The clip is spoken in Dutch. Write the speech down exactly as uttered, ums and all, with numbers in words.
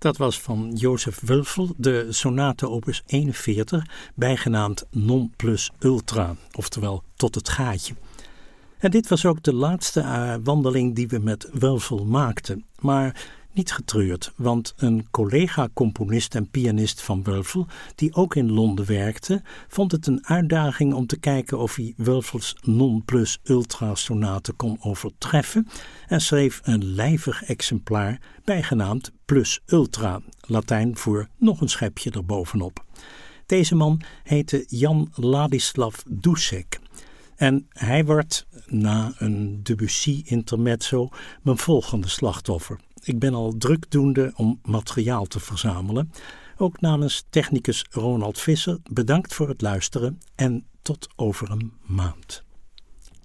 Dat was van Jozef Wölfel, de sonate opus eenenveertig, bijgenaamd Non plus ultra, oftewel tot het gaatje. En dit was ook de laatste uh, wandeling die we met Wölfel maakten. Maar niet getreurd, want een collega-componist en pianist van Wölfel, die ook in Londen werkte, vond het een uitdaging om te kijken of hij Wölfels Non plus ultra sonate kon overtreffen en schreef een lijvig exemplaar bijgenaamd Plus Ultra, Latijn voor nog een schepje erbovenop. Deze man heette Jan Ladislav Dušek. En hij wordt, na een Debussy-intermezzo, mijn volgende slachtoffer. Ik ben al drukdoende om materiaal te verzamelen. Ook namens technicus Ronald Visser bedankt voor het luisteren en tot over een maand.